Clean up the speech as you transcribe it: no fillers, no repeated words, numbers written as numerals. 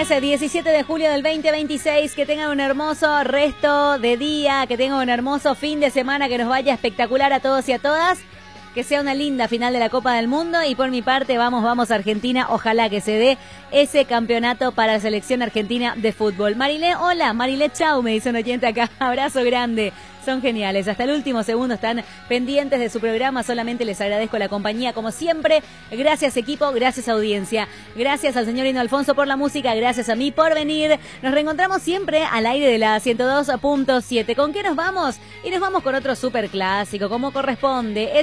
Viernes 17 de julio del 2026, que tengan un hermoso resto de día, que tengan un hermoso fin de semana, que nos vaya espectacular a todos y a todas, que sea una linda final de la Copa del Mundo y por mi parte, vamos Argentina, ojalá que se dé ese campeonato para la selección argentina de fútbol. Marilé, hola, Marilé, chau, me dice un oyente acá, abrazo grande. Son geniales, hasta el último segundo están pendientes de su programa, solamente les agradezco la compañía como siempre. Gracias equipo, gracias audiencia, gracias al señor Hino Alfonso por la música, gracias a mí por venir. Nos reencontramos siempre al aire de la 102.7. ¿Con qué nos vamos? Y nos vamos con otro super clásico, como corresponde.